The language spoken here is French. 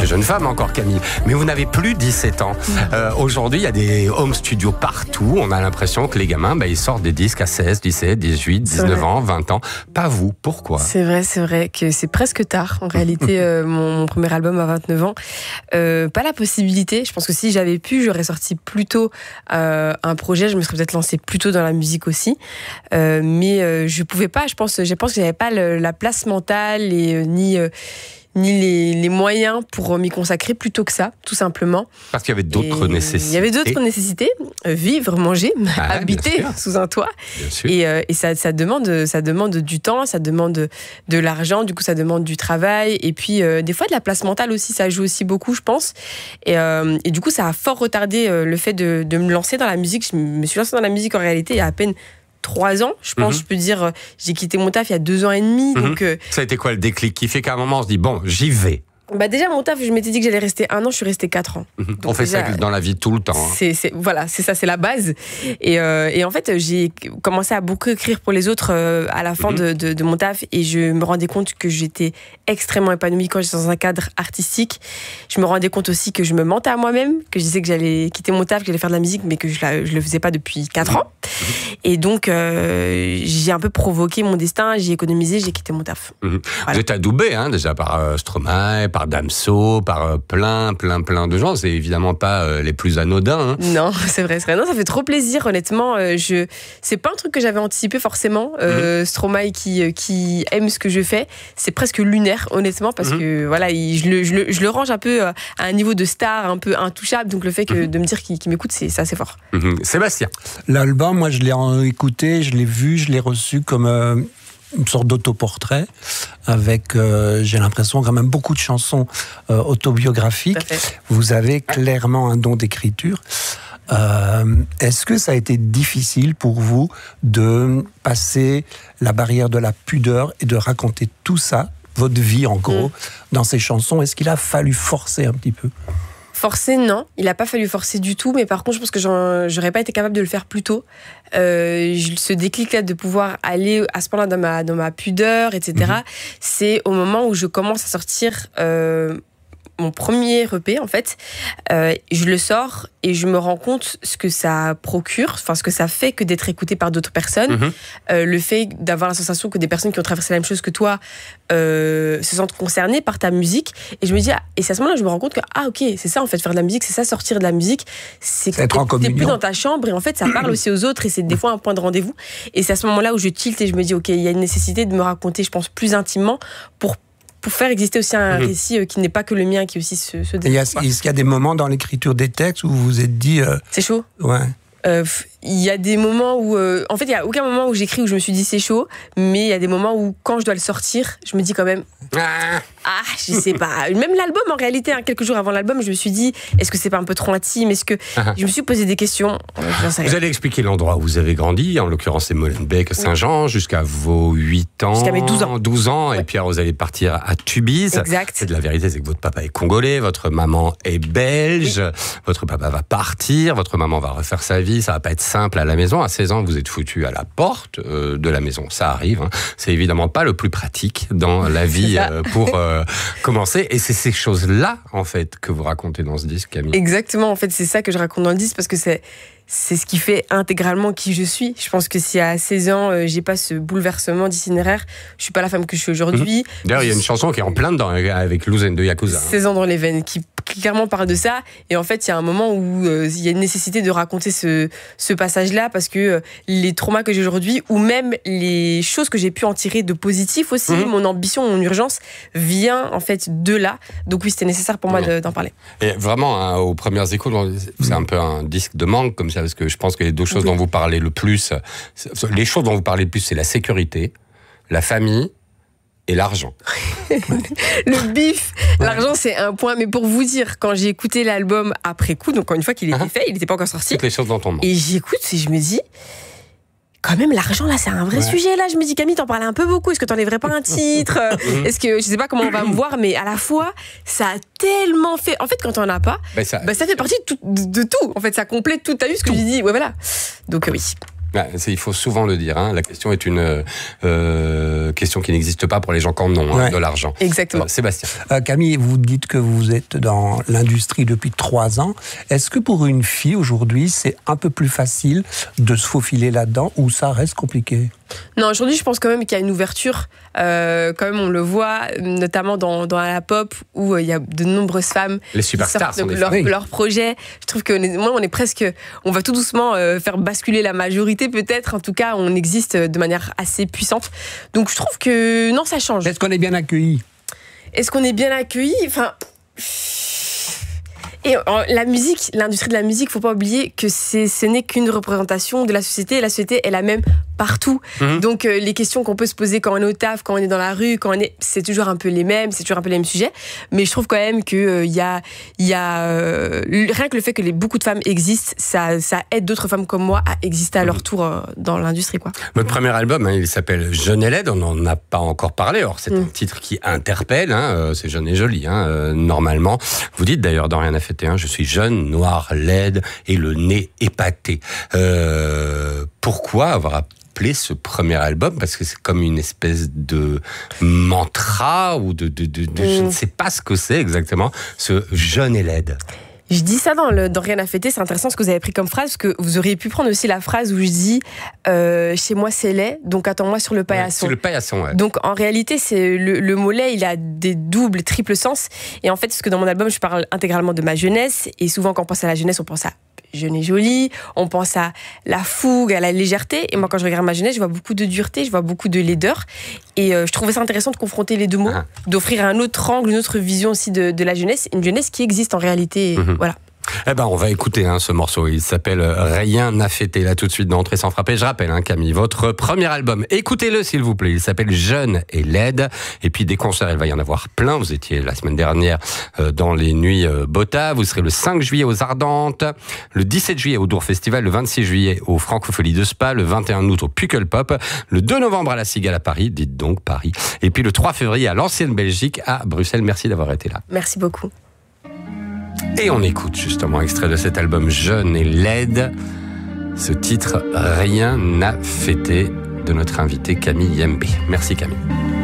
jeune femme encore, Camille. Mais vous n'avez plus 17 ans. Aujourd'hui, il y a des home studios partout. On a l'impression que les gamins, ils sortent des disques à 16, 17, 18, 19 ans, 20 ans. Pas vous. Pourquoi ? C'est vrai que c'est presque tard. En réalité, mon premier album à 29 ans. Pas la possibilité. Je pense que si j'avais pu, j'aurais sorti plus tôt un projet. Je me serais peut-être lancée plus tôt dans la musique aussi. Mais je pouvais pas. Je pense que j'avais pas la place mentale et ni les moyens pour m'y consacrer plus tôt que ça, tout simplement. Parce qu'il y avait d'autres nécessités. Il y avait d'autres nécessités. Vivre, manger, habiter sous un toit. Bien sûr. Et ça demande du temps, ça demande de l'argent, du coup ça demande du travail. Et puis des fois de la place mentale aussi, ça joue aussi beaucoup, je pense. Et du coup ça a fort retardé le fait de me lancer dans la musique. Je me suis lancée dans la musique en réalité il y a à peine 3 ans, je pense, je peux dire, j'ai quitté mon taf il y a 2 ans et demi. Donc, ça a été quoi le déclic qui fait qu'à un moment on se dit, bon, j'y vais? Déjà, mon taf, je m'étais dit que j'allais rester 1 an, je suis restée 4 ans. Donc, on fait ça dans la vie tout le temps. Voilà, c'est ça, c'est la base. Et en fait, j'ai commencé à beaucoup écrire pour les autres à la fin de mon taf et je me rendais compte que j'étais extrêmement épanouie quand j'étais dans un cadre artistique. Je me rendais compte aussi que je me mentais à moi-même, que je disais que j'allais quitter mon taf, que j'allais faire de la musique, mais que je le faisais pas depuis 4 ans. Et donc, j'ai un peu provoqué mon destin, j'ai économisé, j'ai quitté mon taf. Voilà. Vous êtes adoubé, déjà par Stromae, par Damso, par plein de gens. C'est évidemment pas les plus anodins. Non, c'est vrai. Non, ça fait trop plaisir, honnêtement. C'est pas un truc que j'avais anticipé forcément. Stromae qui aime ce que je fais, c'est presque lunaire, honnêtement, parce que voilà, je le range un peu à un niveau de star, un peu intouchable. Donc le fait de me dire qu'il m'écoute, c'est assez fort. Sébastien. L'album, moi, je l'ai écouté, je l'ai vu, je l'ai reçu comme une sorte d'autoportrait avec, j'ai l'impression, quand même beaucoup de chansons autobiographiques. Vous avez clairement un don d'écriture. Est-ce que ça a été difficile pour vous de passer la barrière de la pudeur et de raconter tout ça, votre vie en gros, dans ces chansons? Est-ce qu'il a fallu forcer un petit peu ? Forcer, non. Il n'a pas fallu forcer du tout, mais par contre, je pense que j'aurais pas été capable de le faire plus tôt. Ce déclic-là de pouvoir aller à ce point-là dans ma pudeur, etc., c'est au moment où je commence à sortir mon premier EP, en fait. Je le sors et je me rends compte ce que ça procure, ce que ça fait que d'être écouté par d'autres personnes. Le fait d'avoir la sensation que des personnes qui ont traversé la même chose que toi se sentent concernées par ta musique. Et je me dis, et c'est à ce moment-là que je me rends compte que, ok, c'est ça en fait, faire de la musique, c'est ça, sortir de la musique. C'est que t'es plus dans ta chambre et en fait, ça parle aussi aux autres et c'est des fois un point de rendez-vous. Et c'est à ce moment-là où je tilte et je me dis, ok, il y a une nécessité de me raconter, je pense, plus intimement pour faire exister aussi un récit qui n'est pas que le mien, qui aussi se Est-ce qu'il y a des moments dans l'écriture des textes où vous vous êtes dit... C'est chaud. Ouais. Il y a des moments où... en fait, il n'y a aucun moment où j'écris où je me suis dit c'est chaud, mais il y a des moments où, quand je dois le sortir, je me dis quand même... je sais pas. Même l'album, en réalité, quelques jours avant l'album, je me suis dit, est-ce que c'est pas un peu trop intime? Est-ce que... Je me suis posé des questions. Vous allez expliquer l'endroit où vous avez grandi, en l'occurrence c'est Molenbeek, Saint-Jean, jusqu'à vos 8 ans. Jusqu'à mes 12 ans. 12 ans, et puis alors, vous allez partir à Tubize. Exact. C'est de la vérité, c'est que votre papa est congolais, votre maman est belge, votre papa va partir, votre maman va refaire sa vie, ça va pas être simple à la maison. À 16 ans, vous êtes foutu à la porte de la maison. Ça arrive, c'est évidemment pas le plus pratique dans la vie pour commencer. Et c'est ces choses-là, en fait, que vous racontez dans ce disque, Camille. Exactement, en fait, c'est ça que je raconte dans le disque, parce que c'est ce qui fait intégralement qui je suis. Je pense que si à 16 ans, j'ai pas ce bouleversement d'itinéraire, je suis pas la femme que je suis aujourd'hui. D'ailleurs, il y a une chanson qui est en plein dedans, avec Louzen de Yakuza. 16 ans dans les veines, qui clairement parle de ça. Et en fait, il y a un moment où il y a une nécessité de raconter ce passage-là, parce que les traumas que j'ai aujourd'hui, ou même les choses que j'ai pu en tirer de positif aussi, mon ambition, mon urgence, vient en fait de là. Donc oui, c'était nécessaire pour moi d'en parler. Et vraiment, aux premières écoutes, c'est un peu un disque de manque comme ça, parce que je pense que les deux choses dont vous parlez le plus, c'est la sécurité, la famille et l'argent. Le bif, l'argent c'est un point, mais pour vous dire, quand j'ai écouté l'album après coup, donc une fois qu'il était fait, il n'était pas encore sorti. Toutes les choses dans ton monde. Et j'écoute et je me dis, quand même, l'argent, là, c'est un vrai sujet, là. Je me dis, Camille, t'en parlais un peu beaucoup. Est-ce que t'enlèverais pas un titre? Est-ce que, je sais pas comment on va me voir, mais à la fois, ça a tellement fait... En fait, quand t'en as pas, ça fait partie de tout. En fait, ça complète toute ta vie, ce que je dis. Ouais, voilà. Donc, oui. Il faut souvent le dire. Hein. La question est une question qui n'existe pas pour les gens qui en ont de l'argent. Exactement. Sébastien. Camille, vous dites que vous êtes dans l'industrie depuis 3 ans. Est-ce que pour une fille aujourd'hui, c'est un peu plus facile de se faufiler là-dedans ou ça reste compliqué ? Non, aujourd'hui, je pense quand même qu'il y a une ouverture. Quand même, on le voit, notamment dans la pop, où il y a de nombreuses femmes les superstars qui sortent leur projet. Je trouve que moi, on est presque... On va tout doucement faire basculer la majorité, peut-être. En tout cas, on existe de manière assez puissante. Donc, je trouve que non, ça change. Est-ce qu'on est bien accueillis ? Est-ce qu'on est bien accueillis ? Enfin... Et la musique, l'industrie de la musique, faut pas oublier que ce n'est qu'une représentation de la société. Et la société est la même partout. Donc les questions qu'on peut se poser quand on est au taf, quand on est dans la rue, c'est toujours un peu les mêmes, c'est toujours un peu les mêmes sujets. Mais je trouve quand même que il y a rien que le fait que beaucoup de femmes existent, ça aide d'autres femmes comme moi à exister à leur tour dans l'industrie, quoi. Votre premier album, il s'appelle Jeune et laide. On n'en a pas encore parlé. Or c'est un titre qui interpelle. C'est jeune et joli. Normalement, vous dites d'ailleurs dans Rien à fêter, je suis jeune, noir, laide et le nez épaté. Pourquoi avoir appelé ce premier album ? Parce que c'est comme une espèce de mantra ou je ne sais pas ce que c'est exactement, ce jeune et laide. Je dis ça dans Rien à fêter, c'est intéressant ce que vous avez pris comme phrase, parce que vous auriez pu prendre aussi la phrase où je dis chez moi c'est laid, donc attends-moi sur le paillasson. Sur le paillasson, ouais. Donc en réalité, c'est le mot laid, il a des doubles, triples sens. Et en fait, parce que dans mon album, je parle intégralement de ma jeunesse, et souvent quand on pense à la jeunesse, on pense à jeune et jolie, on pense à la fougue, à la légèreté. Et moi, quand je regarde ma jeunesse, je vois beaucoup de dureté, je vois beaucoup de laideur. Et je trouvais ça intéressant de confronter les deux mots, d'offrir un autre angle, une autre vision aussi de la jeunesse, une jeunesse qui existe en réalité. Voilà. On va écouter ce morceau. Il s'appelle Rien à fêter. Là, tout de suite, d'entrée sans frapper. Je rappelle, Camille, votre premier album. Écoutez-le, s'il vous plaît. Il s'appelle Jeune et laide. Et puis, des concerts, il va y en avoir plein. Vous étiez la semaine dernière dans les Nuits Bota. Vous serez le 5 juillet aux Ardentes, le 17 juillet au Dour Festival, le 26 juillet au Francophonie de Spa, le 21 août au Puckle Pop, le 2 novembre à la Cigale à Paris. Dites donc Paris. Et puis, le 3 février à l'Ancienne Belgique à Bruxelles. Merci d'avoir été là. Merci beaucoup. Et on écoute justement extrait de cet album Jeune et laide, ce titre Rien à fêter de notre invitée Camille Yembe. Merci Camille.